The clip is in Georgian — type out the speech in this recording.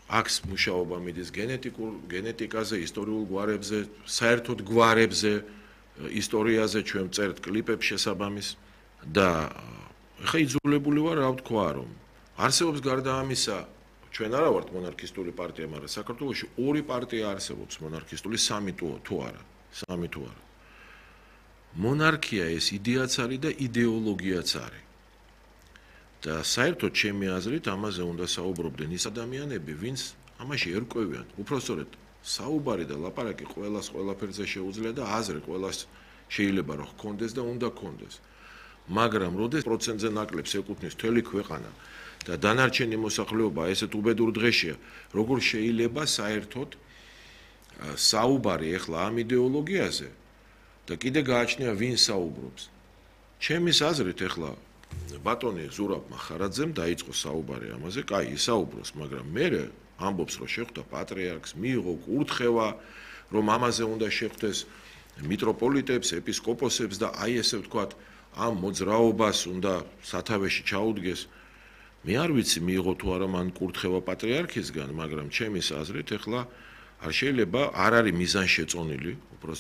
აქვს მუშაობა მიდის გენეტიკაზე, ისტორიულ გვარებზე, საერთოდ გვარებზე, ისტორიაზე ჩვენ წერთ კლიპებს შესაბამის და ხა იძულებული ვარ რა ვთქვა რომ არსებობს გარდა ამისა ჩვენ არა ვართ მონარქისტული პარტია, მაგრამ საქართველოში ორი პარტია არსებობს მონარქისტული, სამი თუ არა. მონარქია ეს იდეაც არის და იდეოლოგიაც არის. და საერთოდ ჩემი აზრით ამაზე უნდა საუბრობდნენ ის ადამიანები, ვინც ამაში ერკვევიან. უпростоრედ საუბარი და ლაპარაკი ყველას ყველაფერზე შეუძლია და აზრი ყველას შეიძლება რომ ჰქონდეს და უნდა ჰქონდეს. მაგრამ როდეს პროცენტზე ნაკლებს ეკუთვნის მთელი ქვეყანა და დანარჩენი მოსახლეობა ესეთ უბედურ დღეშია, როგორ შეიძლება საერთოდ საუბარი ეხლა ამ იდეოლოგიაზე და კიდე გააჩნია ვინ საუბრობს. ჩემის აზრით ეხლა ბატონი ზურაბ მახარაძემ დაიწყო საუბარი ამაზე, კაი, ისაუბროს, მაგრამ მე ამბობს რომ შეხვდა პატრიარქს, მიიღო კურთხევა, რომ ამაზე უნდა შეხვდეს მიტროპოლიტებს, ეპისკოპოსებს და აი ესე ვთქვათ, ამ მოძრაობას უნდა სათავეში ჩაუდგეს. მე არ ვიცი მიიღო თუ არა მან კურთხევა პატრიარქისგან, მაგრამ ჩემის აზრით ეხლა არ შეიძლება არ არის მიზანშეწონილი, უბრალოდ